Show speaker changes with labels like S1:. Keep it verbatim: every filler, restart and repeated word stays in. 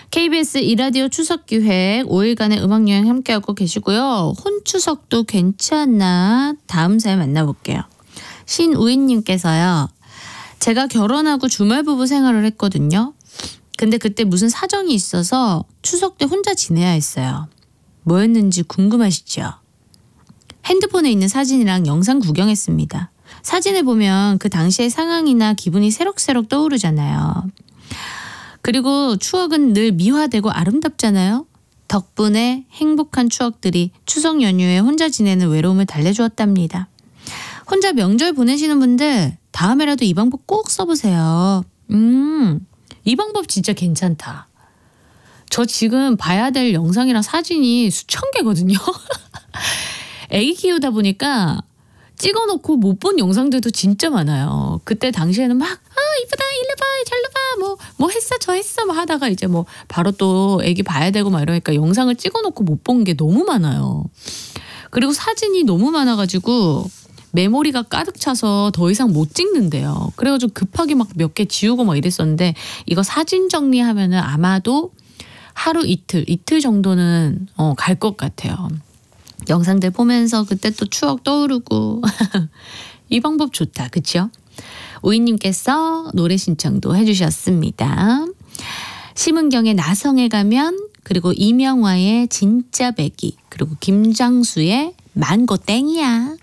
S1: 케이비에스 이라디오 추석기획 오 일간의 음악여행 함께하고 계시고요. 혼추석도 괜찮나? 다음 사연 만나볼게요. 신우인님께서요. 제가 결혼하고 주말부부 생활을 했거든요. 근데 그때 무슨 사정이 있어서 추석 때 혼자 지내야 했어요. 뭐였는지 궁금하시죠? 핸드폰에 있는 사진이랑 영상 구경했습니다. 사진을 보면 그 당시의 상황이나 기분이 새록새록 떠오르잖아요. 그리고 추억은 늘 미화되고 아름답잖아요. 덕분에 행복한 추억들이 추석 연휴에 혼자 지내는 외로움을 달래주었답니다. 혼자 명절 보내시는 분들 다음에라도 이 방법 꼭 써보세요. 음, 이 방법 진짜 괜찮다. 저 지금 봐야 될 영상이랑 사진이 수천 개거든요. 애기 키우다 보니까 찍어놓고 못 본 영상들도 진짜 많아요. 그때 당시에는 막 아 이쁘다 일로 봐 잘로 봐 뭐 뭐 했어 저 했어 막 하다가 이제 뭐 바로 또 애기 봐야 되고 막 이러니까 영상을 찍어놓고 못 본 게 너무 많아요. 그리고 사진이 너무 많아가지고 메모리가 가득 차서 더 이상 못 찍는데요. 그래가지고 급하게 막 몇 개 지우고 막 이랬었는데 이거 사진 정리하면은 아마도 하루 이틀 이틀 정도는 어, 갈 것 같아요. 영상들 보면서 그때 또 추억 떠오르고 이 방법 좋다. 그쵸? 오이님께서 노래 신청도 해주셨습니다. 심은경의 나성에 가면, 그리고 이명화의 진짜 배기, 그리고 김장수의 만고 땡이야.